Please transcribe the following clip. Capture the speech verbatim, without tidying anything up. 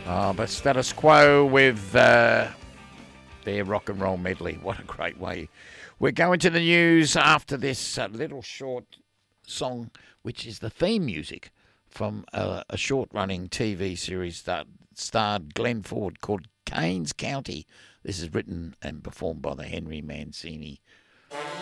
Oh, but Status Quo with uh, their rock and roll medley. What a great way. We're going to the news after this uh, little short song, which is the theme music from a, a short-running T V series that starred Glenn Ford called Keynes County. This is written and performed by the Henry Mancini